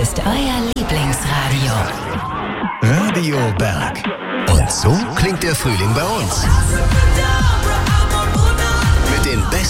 ist euer Lieblingsradio. Radio Berg. Und so klingt der Frühling bei uns.